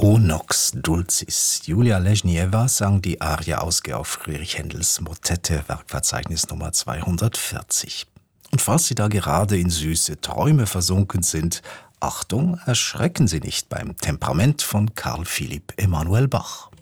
O Nox Dulcis. Julia Leschnieva sang die Arie ausgehe auf Friedrich Händels Motette, Werkverzeichnis Nummer 240. Und falls Sie da gerade in süße Träume versunken sind, Achtung, erschrecken Sie nicht beim Temperament von Carl Philipp Emanuel Bach.